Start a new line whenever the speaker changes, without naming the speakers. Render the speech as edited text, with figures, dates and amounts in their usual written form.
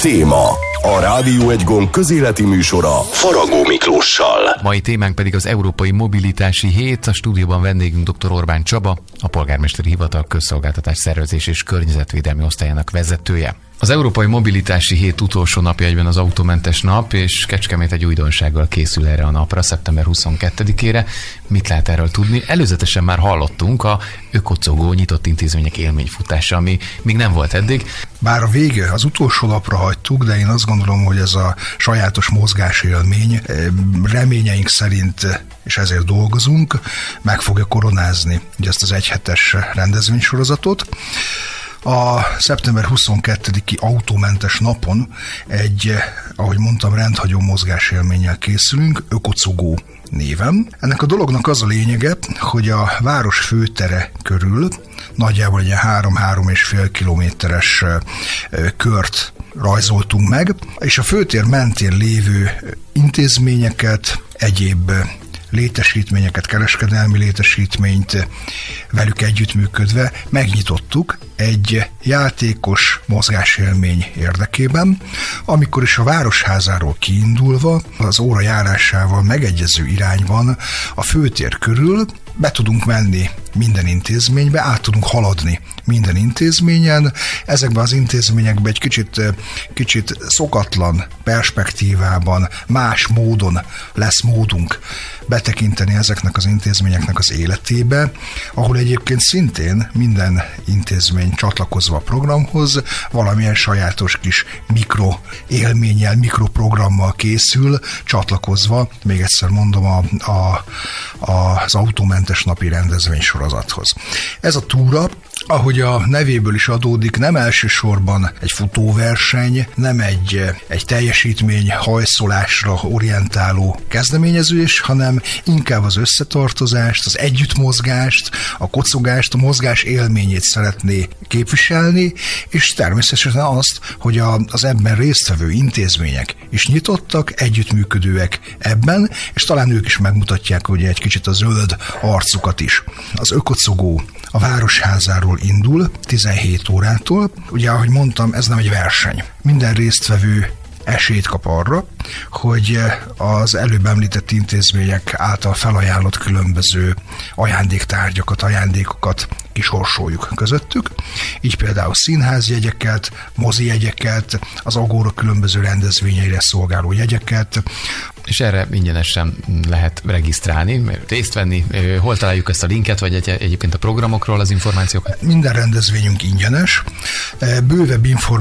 Téma. A Rádió Egy Gomb közéleti műsora Faragó Miklóssal.
Mai témánk pedig az Európai Mobilitási Hét. A stúdióban vendégünk dr. Orbán Csaba, a Polgármesteri Hivatal Közszolgáltatás Szervezés és Környezetvédelmi Osztályának vezetője. Az Európai Mobilitási Hét utolsó napja egyben az autómentes nap, és Kecskemét egy újdonsággal készül erre a napra, szeptember 22-ére. Mit lehet erről tudni? Előzetesen már hallottunk a ökocogó nyitott intézmények élményfutása, ami még nem volt eddig.
Bár a vége az utolsó napra hagytuk, de én azt gondolom, hogy ez a sajátos mozgásélmény reményeink szerint, és ezért dolgozunk, meg fogja koronázni ugye ezt az egyhetes rendezvénysorozatot. A szeptember 22-i autómentes napon egy, ahogy mondtam, rendhagyó mozgásélménnyel készülünk, ökocogó néven. Ennek a dolognak az a lényege, hogy a város főtere körül nagyjából egy 3-3,5 kilométeres kört rajzoltunk meg, és a főtér mentén lévő intézményeket, egyéb létesítményeket, kereskedelmi létesítményt velük együttműködve megnyitottuk egy játékos mozgásélmény érdekében, amikor is a Városházáról kiindulva, az óra járásával megegyező irányban a főtér körül be tudunk menni minden intézménybe, át tudunk haladni minden intézményen. Ezekben az intézményekben egy kicsit szokatlan perspektívában, más módon lesz módunk betekinteni ezeknek az intézményeknek az életébe, ahol egyébként szintén minden intézmény csatlakozva a programhoz valamilyen sajátos kis mikroélménnyel, mikroprogrammal készül, csatlakozva, még egyszer mondom, az autómentes napi rendezvénysorozathoz. Ez a túra, ahogy a nevéből is adódik, nem elsősorban egy futóverseny, nem egy teljesítmény hajszolásra orientáló kezdeményezés, hanem inkább az összetartozást, az együttmozgást, a kocogást, a mozgás élményét szeretné képviselni, és természetesen azt, hogy az ebben résztvevő intézmények is nyitottak, együttműködőek ebben, és talán ők is megmutatják ugye egy kicsit a zöld arcukat is. Az ökocogó a Városházáról indul 17 órától. Ugye, ahogy mondtam, ez nem egy verseny. Minden résztvevő esélyt kap arra, hogy az előbb említett intézmények által felajánlott különböző ajándéktárgyakat, ajándékokat kisorsoljuk közöttük. Így például színházjegyeket, mozijegyeket, az Agóra különböző rendezvényeire szolgáló jegyeket.
És erre ingyenesen lehet regisztrálni, részt venni. Hol találjuk ezt a linket, vagy egyébként a programokról az információkat?
Minden rendezvényünk ingyenes. Bővebb információk